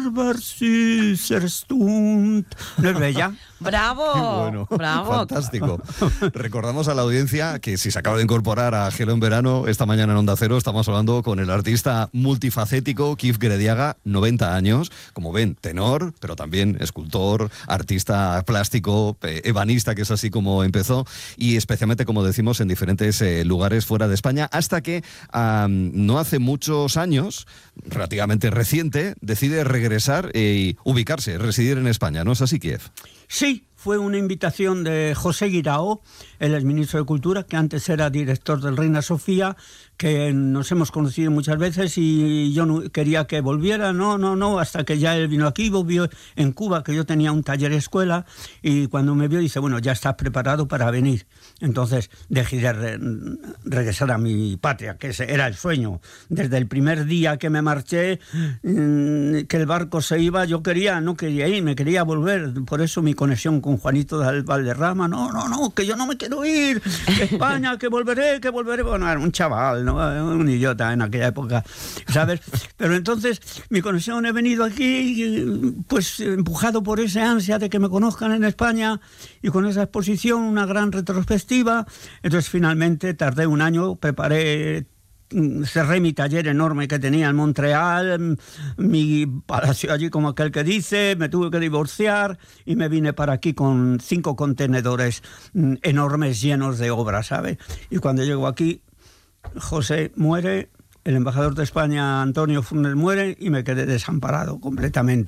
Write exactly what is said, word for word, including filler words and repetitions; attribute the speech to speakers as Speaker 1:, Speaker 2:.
Speaker 1: wunderbar süßer Stund. ¿No es bella?
Speaker 2: ¡Bravo!
Speaker 3: Bueno,
Speaker 2: ¡Bravo!
Speaker 3: fantástico. Recordamos a la audiencia que si se acaba de incorporar a Gelo en Verano, esta mañana en Onda Cero estamos hablando con el artista multifacético Kif Grediaga, noventa años, como ven, tenor, pero también escultor, artista plástico, eh, ebanista, que es así como empezó, y especialmente, como decimos, en diferentes eh, lugares fuera de España, hasta que um, no hace muchos años, relativamente reciente, decide regresar y ubicarse, residir en España, ¿no es así, Kif?
Speaker 1: Sí, fue una invitación de José Guirao, el exministro de Cultura, que antes era director del Reina Sofía, que nos hemos conocido muchas veces y yo no, quería que volviera, no, no, no, hasta que ya él vino aquí, volvió en Cuba, que yo tenía un taller escuela, y cuando me vio dice, bueno, ya estás preparado para venir. Entonces decidí re regresar a mi patria, que ese era el sueño. Desde el primer día que me marché, mmm, que el barco se iba, yo quería, no quería ir, me quería volver. Por eso mi conexión con Juanito de Valderrama, no, no, no, que yo no me quiero ir, que España, que volveré, que volveré. Bueno, era un chaval, ¿no? Un idiota en aquella época, ¿sabes? Pero entonces mi conexión, he venido aquí pues empujado por esa ansia de que me conozcan en España, y con esa exposición, una gran retrospectiva. Entonces finalmente tardé un año, preparé, cerré mi taller enorme que tenía en Montreal, mi palacio allí, como aquel que dice, me tuve que divorciar y me vine para aquí con cinco contenedores enormes llenos de obras, ¿sabes? Y cuando llego aquí, José muere, el embajador de España, Antonio Funes, muere, y me quedé desamparado completamente.